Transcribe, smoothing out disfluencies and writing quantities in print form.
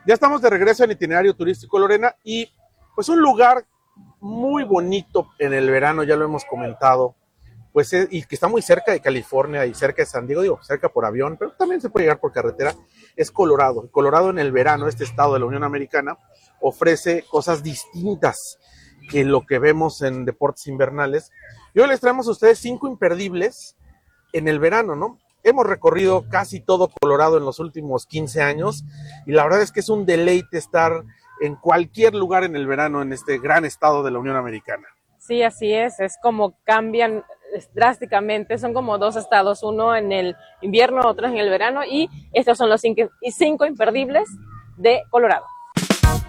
Ya estamos de regreso en Itinerario Turístico Lorena y pues un lugar muy bonito en el verano, ya lo hemos comentado, pues y que está muy cerca de California y cerca de San Diego, digo, cerca por avión, pero también se puede llegar por carretera, es Colorado. Colorado en el verano, este estado de la Unión Americana, ofrece cosas distintas que lo que vemos en deportes invernales. Y hoy les traemos a ustedes 5 imperdibles en el verano, ¿no? Hemos recorrido casi todo Colorado en los últimos 15 años y la verdad es que es un deleite estar en cualquier lugar en el verano en este gran estado de la Unión Americana. Sí, así es como cambian drásticamente, son como dos estados, uno en el invierno, otro en el verano, y estos son los cinco imperdibles de Colorado.